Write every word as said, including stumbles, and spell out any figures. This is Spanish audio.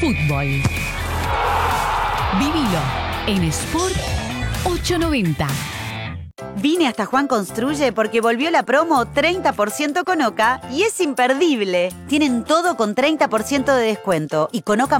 fútbol. Vivilo en Sport ochocientos noventa. Vine hasta Juan Construye porque volvió la promo treinta por ciento con Oca y es imperdible. Tienen todo con treinta por ciento de descuento y con Oca